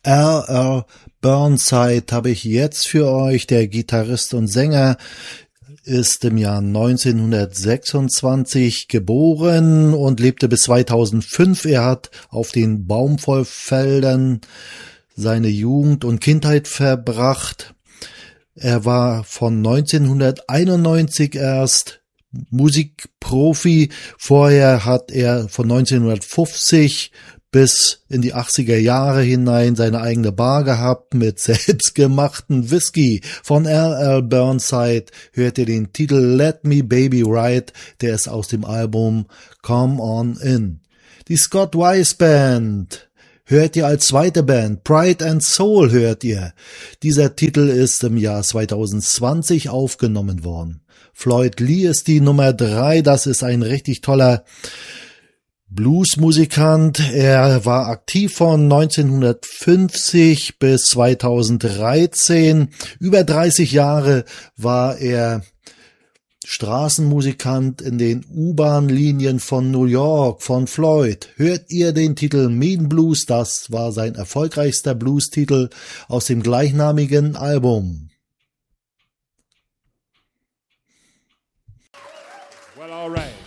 R.L. Burnside habe ich jetzt für euch. Der Gitarrist und Sänger ist im Jahr 1926 geboren und lebte bis 2005. Er hat auf den Baumwollfeldern seine Jugend und Kindheit verbracht. Er war von 1991 erst Musikprofi. Vorher hat er von 1950 bis in die 80er Jahre hinein seine eigene Bar gehabt mit selbstgemachten Whisky. Von R.L. Burnside hört ihr den Titel Let Me Baby Ride, der ist aus dem Album Come On In. Die Scott Weiss Band hört ihr als zweite Band, Pride and Soul hört ihr. Dieser Titel ist im Jahr 2020 aufgenommen worden. Floyd Lee ist die Nummer 3, das ist ein richtig toller Bluesmusikant. Er war aktiv von 1950 bis 2013. Über 30 Jahre war er Straßenmusikant in den U-Bahn-Linien von New York, von Floyd. Hört ihr den Titel Mean Blues? Das war sein erfolgreichster Blues-Titel aus dem gleichnamigen Album. Well, all right.